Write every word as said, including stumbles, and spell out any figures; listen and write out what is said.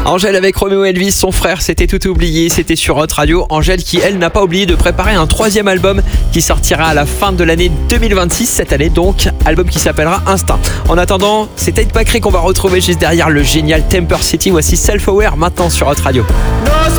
Angèle avec Roméo Elvis, son frère, c'était tout oublié, c'était sur Hot Radio. Angèle qui, elle, n'a pas oublié de préparer un troisième album qui sortira à la fin de l'année deux mille vingt-six, cette année donc, album qui s'appellera Instinct. En attendant, c'est Tate McRae qu'on va retrouver juste derrière le génial Temper City. Voici Self Aware maintenant sur Hot Radio.